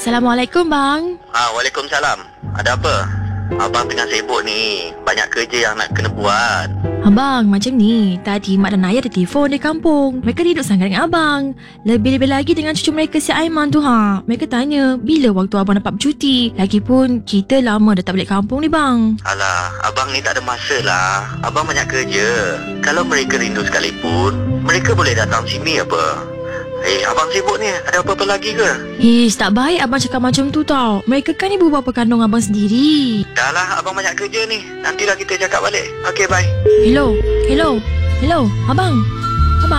Assalamualaikum bang. Waalaikumsalam. Ada apa? Abang tengah sibuk ni. Banyak kerja yang nak kena buat. Abang, macam ni. Tadi mak dan ayah ada telefon dari kampung. Mereka rindu sangat dengan abang. Lebih-lebih lagi dengan cucu mereka si Aiman tu Mereka tanya bila waktu abang dapat bercuti. Lagipun kita lama dah tak balik kampung ni bang. Alah, abang ni tak ada masa lah. Abang banyak kerja. Kalau mereka rindu sekalipun, mereka boleh datang sini apa? Abang sibuk ni. Ada apa-apa lagi ke? Tak baik abang cakap macam tu tau. Mereka kan ibu bapa kandung abang sendiri. Dah lah, abang banyak kerja ni. Nantilah kita cakap balik. Okay, bye. Hello, abang.